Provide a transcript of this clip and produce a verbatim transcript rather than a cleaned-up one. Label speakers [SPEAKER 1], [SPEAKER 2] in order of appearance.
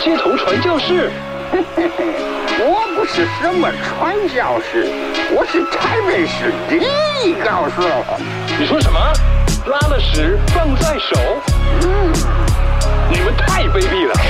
[SPEAKER 1] 街头传教士。
[SPEAKER 2] 我不是什么传教士，我是台北市第一高手。
[SPEAKER 1] 你说什么？拉了屎放在手？
[SPEAKER 2] 嗯，
[SPEAKER 1] 你们太卑鄙了！